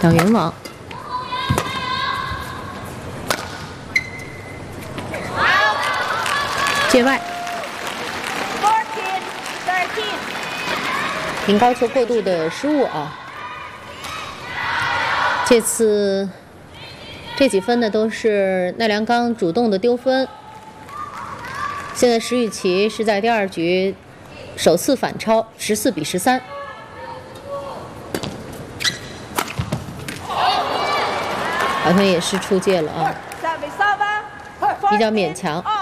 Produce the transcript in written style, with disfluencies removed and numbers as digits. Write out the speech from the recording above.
打圆网，界外，平高球过度的失误啊！这次这几分呢都是奈良冈主动的丢分。现在石宇奇是在第2局首次反超，14比13。好像也是出界了啊，比较勉强。